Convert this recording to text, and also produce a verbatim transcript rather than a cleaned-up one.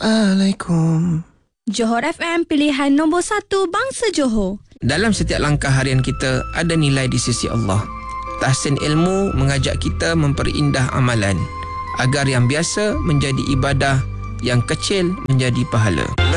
Assalamualaikum. Johor F M, pilihan nombor satu bangsa Johor. Dalam setiap langkah harian kita ada nilai di sisi Allah. Tahsin ilmu mengajak kita memperindah amalan agar yang biasa menjadi ibadah, yang kecil menjadi pahala.